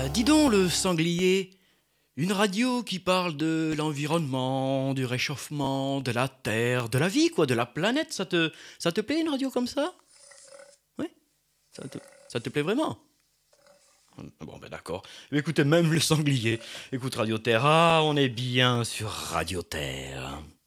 Dis donc, le sanglier, une radio qui parle de l'environnement, du réchauffement, de la Terre, de la vie, quoi, de la planète, ça te plaît une radio comme ça? Oui? Ça te, ça te plaît vraiment? Bon, ben d'accord. Mais écoutez, même le sanglier. Écoute Radio Terre, ah, on est bien sur Radio Terre.